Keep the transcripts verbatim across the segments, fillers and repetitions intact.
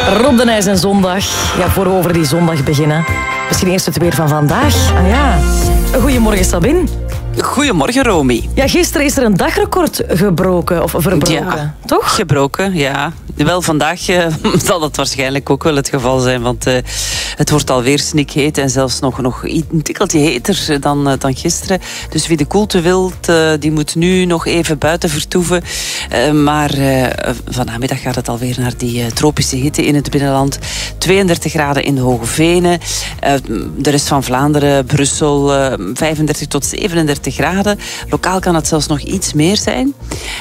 Rob de Nijs en zondag. Ja, voor we over die zondag beginnen. Misschien eerst het weer van vandaag. Ah ja. Goedemorgen, Sabine. Goedemorgen, Romy. Ja, gisteren is er een dagrecord gebroken, of verbroken, ja, toch? Gebroken, ja. Wel, vandaag uh, zal dat waarschijnlijk ook wel het geval zijn, want uh, het wordt alweer snikheet en zelfs nog, nog een tikkeltje heter dan, uh, dan gisteren. Dus wie de koelte wilt, uh, die moet nu nog even buiten vertoeven. Uh, maar uh, vanmiddag gaat het alweer naar die uh, tropische hitte in het binnenland. tweeëndertig graden in de Hoge Venen. Uh, de rest van Vlaanderen, Brussel, uh, vijfendertig tot zevenendertig graden. Lokaal kan het zelfs nog iets meer zijn.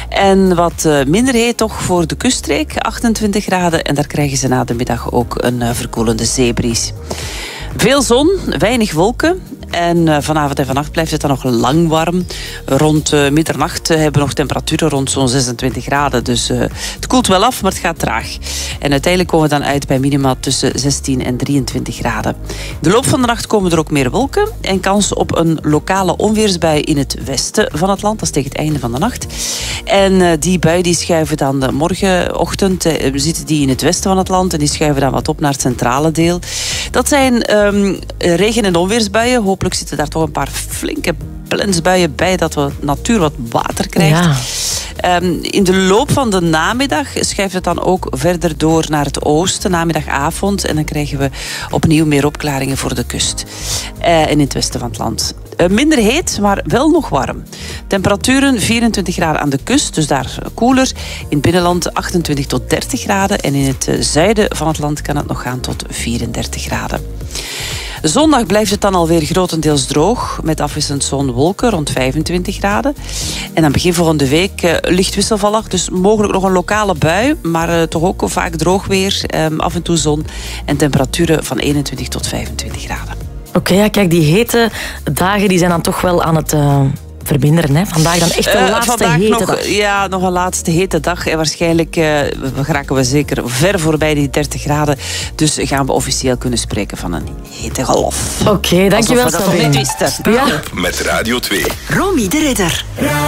En wat uh, minder heet toch voor de kuststreek, achtentwintig graden. En daar krijgen ze na de middag ook een uh, verkoelende zeebries. Veel zon, weinig wolken. En uh, vanavond en vannacht blijft het dan nog lang warm. Rond uh, middernacht uh, hebben we nog temperaturen rond zo'n zesentwintig graden. Dus uh, het koelt wel af, maar het gaat traag. En uiteindelijk komen we dan uit bij minima tussen zestien en drieëntwintig graden. In de loop van de nacht komen er ook meer wolken. En kans op een lokale onweersbui in het westen van het land. Dat is tegen het einde van de nacht. En uh, die bui die schuiven dan de morgenochtend. Uh, zitten die in het westen van het land. En die schuiven dan wat op naar het centrale deel. Dat zijn um, regen- en onweersbuien. Hopelijk zitten daar toch een paar flinke plensbuien bij, dat de natuur wat water krijgt. Ja. Um, in de loop van de namiddag schuift het dan ook verder door naar het oosten, namiddagavond. En dan krijgen we opnieuw meer opklaringen voor de kust. Uh, en in het westen van het land. Uh, minder heet, maar wel nog warm. Temperaturen vierentwintig graden aan de kust, dus daar koeler. In het binnenland achtentwintig tot dertig graden. En in het uh, zuiden van het land kan het nog gaan tot vierendertig graden. Zondag blijft het dan alweer grotendeels droog, met afwisselend zon-wolken rond vijfentwintig graden. En dan begin volgende week uh, licht wisselvallig, dus mogelijk nog een lokale bui, maar uh, toch ook vaak droog weer, um, af en toe zon en temperaturen van eenentwintig tot vijfentwintig graden. Oké, okay, ja, kijk, die hete dagen die zijn dan toch wel aan het Uh... verminderen, hè? Vandaag dan echt de uh, laatste hete nog, dag. Ja, nog een laatste hete dag. En waarschijnlijk uh, geraken we zeker ver voorbij die dertig graden. Dus gaan we officieel kunnen spreken van een hete golf. Oké, okay, dankjewel, Sabine. Alsof we dat nog niet wisten. Ja. Met Radio twee. Romy de Ridder.